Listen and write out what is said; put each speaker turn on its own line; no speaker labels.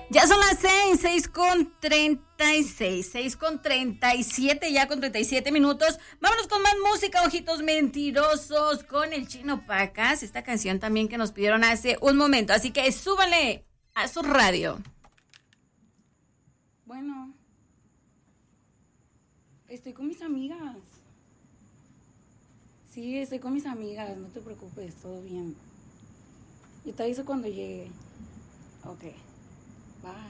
Ya son las 6:37, ya con 37 minutos. Vámonos con más música, ojitos mentirosos, con el Chino Pacas. Esta canción también que nos pidieron hace un momento. Así que súbanle a su radio.
Bueno, estoy con mis amigas. Sí, estoy con mis amigas, no te preocupes, todo bien. Yo te aviso cuando llegue. Ok.